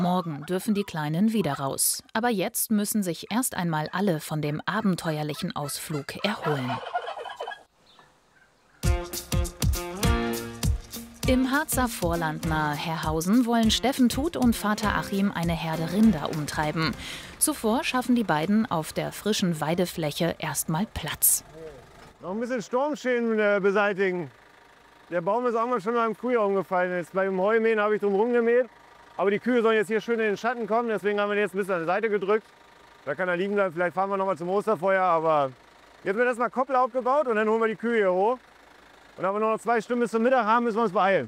Morgen dürfen die Kleinen wieder raus. Aber jetzt müssen sich erst einmal alle von dem abenteuerlichen Ausflug erholen. Im Harzer Vorland nahe Herrhausen wollen Steffen Tut und Vater Achim eine Herde Rinder umtreiben. Zuvor schaffen die beiden auf der frischen Weidefläche erstmal Platz. Noch ein bisschen Sturmschäden beseitigen. Der Baum ist auch mal schon am Frühjahr umgefallen. Jetzt beim Heumähen habe ich drum rumgemäht. Aber die Kühe sollen jetzt hier schön in den Schatten kommen. Deswegen haben wir den jetzt ein bisschen an die Seite gedrückt. Da kann er liegen bleiben. Vielleicht fahren wir noch mal zum Osterfeuer. Aber jetzt wird erstmal Koppel aufgebaut und dann holen wir die Kühe hier hoch. Und da wir noch 2 Stunden bis zum Mittag haben, müssen wir uns beeilen.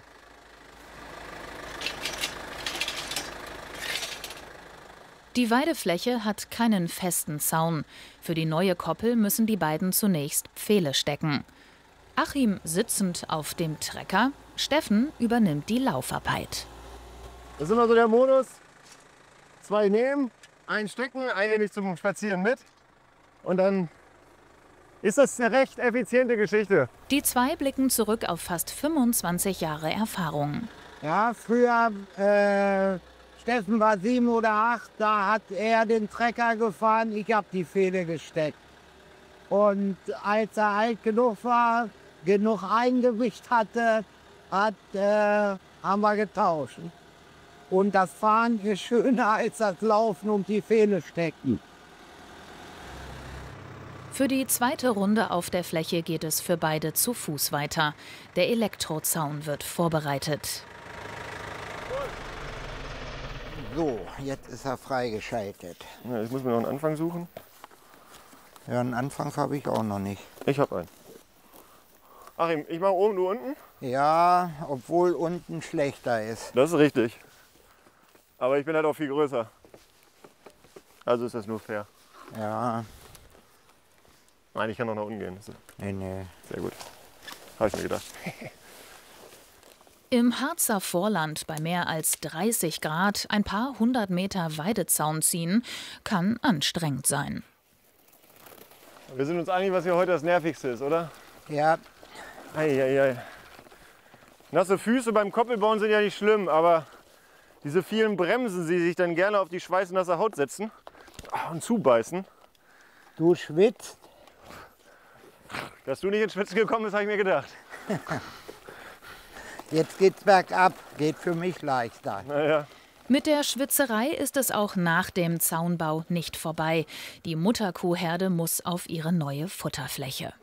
Die Weidefläche hat keinen festen Zaun. Für die neue Koppel müssen die beiden zunächst Pfähle stecken. Achim sitzend auf dem Trecker, Steffen übernimmt die Laufarbeit. Das ist immer so der Modus. 2 nehmen, einen stecken, einen nehme ich zum Spazieren mit. Und dann ist das eine recht effiziente Geschichte. Die zwei blicken zurück auf fast 25 Jahre Erfahrung. Ja, früher, Steffen war 7 oder 8, da hat er den Trecker gefahren, ich habe die Pfähle gesteckt. Und als er alt genug war, genug Eigengewicht hatte, haben wir getauscht. Und das Fahren ist schöner als das Laufen und die Pfähle stecken. Für die zweite Runde auf der Fläche geht es für beide zu Fuß weiter. Der Elektrozaun wird vorbereitet. So, jetzt ist er freigeschaltet. Ja, ich muss mir noch einen Anfang suchen. Ja, einen Anfang habe ich auch noch nicht. Ich habe einen. Achim, ich mache oben, du unten? Ja, obwohl unten schlechter ist. Das ist richtig. Aber ich bin halt auch viel größer. Also ist das nur fair. Ja. Nein, ich kann auch nach unten gehen. Nee. Sehr gut. Habe ich mir gedacht. Im Harzer Vorland bei mehr als 30 Grad ein paar 100 Meter Weidezaun ziehen, kann anstrengend sein. Wir sind uns einig, was hier heute das Nervigste ist, oder? Ja. Eieiei. Nasse Füße beim Koppelbauen sind ja nicht schlimm, aber diese vielen Bremsen, die sich dann gerne auf die schweißnasse Haut setzen und zubeißen. Du schwitzt. Dass du nicht ins Schwitzen gekommen bist, habe ich mir gedacht. Jetzt geht's bergab, geht für mich leichter. Naja. Mit der Schwitzerei ist es auch nach dem Zaunbau nicht vorbei. Die Mutterkuhherde muss auf ihre neue Futterfläche.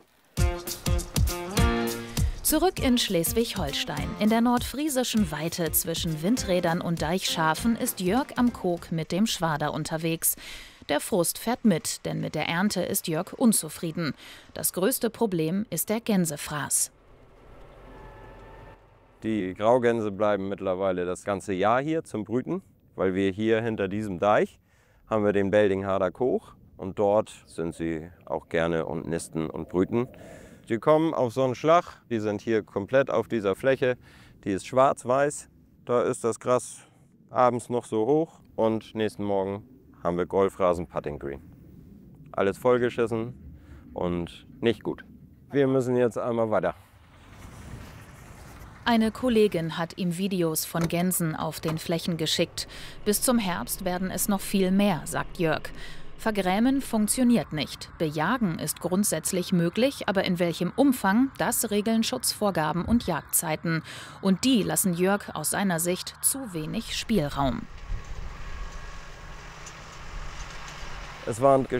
Zurück in Schleswig-Holstein. In der nordfriesischen Weite zwischen Windrädern und Deichschafen ist Jörg am Koog mit dem Schwader unterwegs. Der Frust fährt mit, denn mit der Ernte ist Jörg unzufrieden. Das größte Problem ist der Gänsefraß. Die Graugänse bleiben mittlerweile das ganze Jahr hier zum Brüten, weil wir hier hinter diesem Deich haben wir den Beldingharder Koog und dort sind sie auch gerne und nisten und brüten. Die kommen auf so einen Schlag, die sind hier komplett auf dieser Fläche, die ist schwarz-weiß, da ist das Gras abends noch so hoch und nächsten Morgen haben wir Golfrasen Putting Green. Alles vollgeschissen und nicht gut. Wir müssen jetzt einmal weiter. Eine Kollegin hat ihm Videos von Gänsen auf den Flächen geschickt. Bis zum Herbst werden es noch viel mehr, sagt Jörg. Vergrämen funktioniert nicht. Bejagen ist grundsätzlich möglich, aber in welchem Umfang, das regeln Schutzvorgaben und Jagdzeiten. Und die lassen Jörg aus seiner Sicht zu wenig Spielraum. Es waren